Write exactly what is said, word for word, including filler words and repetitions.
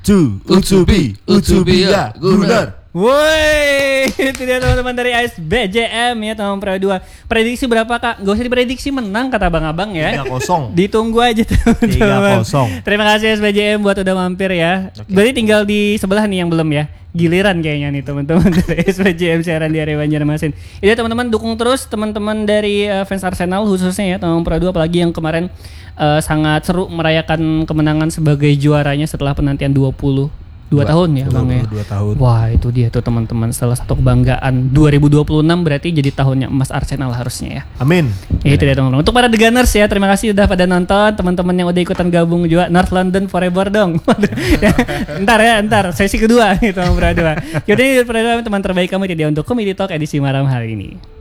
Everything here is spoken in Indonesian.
Satu, Utsubi, Utsubia, Gunnar. Woi, itu dia teman-teman dari A S B J M ya, teman Pro dua. Prediksi berapa Kak? Gak usah diprediksi, menang kata abang-abang ya. tiga kosong. Ditunggu aja teman-teman. tiga kosong. Terima kasih A S B J M buat udah mampir ya. Okay. Berarti tinggal di sebelah nih yang belum ya. Giliran kayaknya nih teman-teman dari A S B J M siaran di area Banjarmasin. Ini teman-teman dukung terus teman-teman dari uh, fans Arsenal khususnya ya, teman Pro dua, apalagi yang kemarin uh, sangat seru merayakan kemenangan sebagai juaranya setelah penantian dua puluh dua tahun ya Bang ya. dua tahun. Wah, itu dia tuh teman-teman, salah satu kebanggaan dua ribu dua puluh enam berarti jadi tahunnya emas Arsenal harusnya ya. Amin. Ya, itu dia teman-teman. Untuk para The Gunners ya, terima kasih udah pada nonton. Teman-teman yang udah ikutan gabung juga, North London forever dong. Ya, ntar ya, ntar sesi kedua gitu teman berdua. Jadi teman terbaik kami tidak untuk Comedy Talk edisi malam hari ini.